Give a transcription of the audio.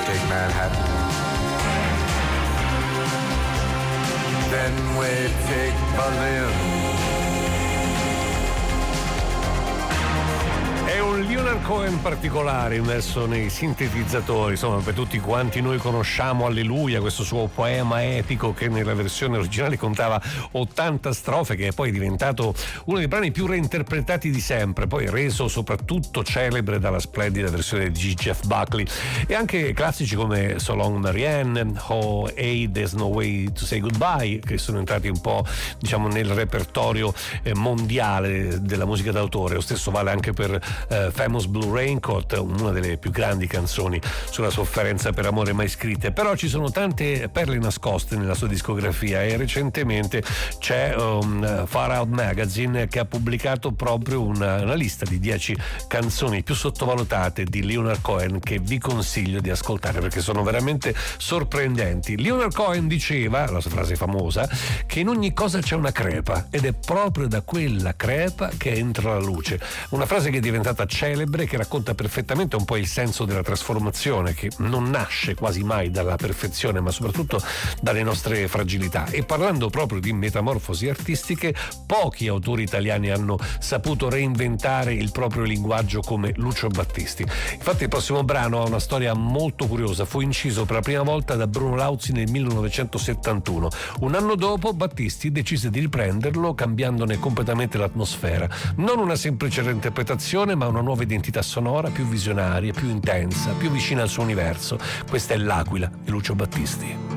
take Manhattan. Then we take Berlin. È un Leonard Cohen particolare immerso nei sintetizzatori, insomma, per tutti quanti noi conosciamo Alleluia, questo suo poema epico che nella versione originale contava 80 strofe, che è poi diventato uno dei brani più reinterpretati di sempre, poi reso soprattutto celebre dalla splendida versione di Jeff Buckley, e anche classici come So Long Marianne o Hey There's No Way to Say Goodbye, che sono entrati un po', diciamo, nel repertorio mondiale della musica d'autore. Lo stesso vale anche per Famous Blue Raincoat, una delle più grandi canzoni sulla sofferenza per amore mai scritte. Però ci sono tante perle nascoste nella sua discografia, e recentemente c'è Far Out Magazine che ha pubblicato proprio una lista di 10 canzoni più sottovalutate di Leonard Cohen, che vi consiglio di ascoltare perché sono veramente sorprendenti. Leonard Cohen diceva, la sua frase famosa, che in ogni cosa c'è una crepa, ed è proprio da quella crepa che entra la luce. Una frase che è diventata celebre, che racconta perfettamente un po' il senso della trasformazione, che non nasce quasi mai dalla perfezione, ma soprattutto dalle nostre fragilità. E parlando proprio di metamorfosi artistiche, pochi autori italiani hanno saputo reinventare il proprio linguaggio come Lucio Battisti. Infatti il prossimo brano ha una storia molto curiosa. Fu inciso per la prima volta da Bruno Lauzi nel 1971. Un anno dopo Battisti decise di riprenderlo, cambiandone completamente l'atmosfera. Non una semplice reinterpretazione, ma una nuova identità sonora, più visionaria, più intensa, più vicina al suo universo. Questa è L'Aquila di Lucio Battisti.